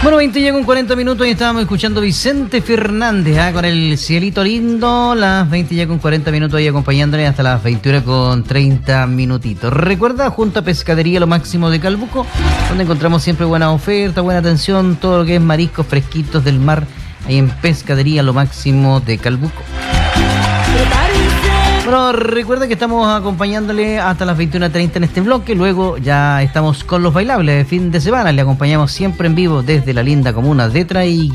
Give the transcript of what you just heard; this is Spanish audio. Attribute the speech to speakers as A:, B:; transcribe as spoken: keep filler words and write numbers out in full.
A: Bueno, veinte ya con cuarenta minutos y estábamos escuchando Vicente Fernández, ¿eh? Con el cielito lindo, las veinte ya con cuarenta minutos ahí acompañándole hasta las veintiuna con treinta minutitos. Recuerda, junto a Pescadería Lo Máximo de Calbuco, donde encontramos siempre buena oferta, buena atención, todo lo que es mariscos fresquitos del mar, ahí en Pescadería Lo Máximo de Calbuco. Bueno, recuerda que estamos acompañándole hasta las veintiuna treinta en este bloque, luego ya estamos con los bailables de fin de semana, le acompañamos siempre en vivo desde la linda comuna de Traiguén.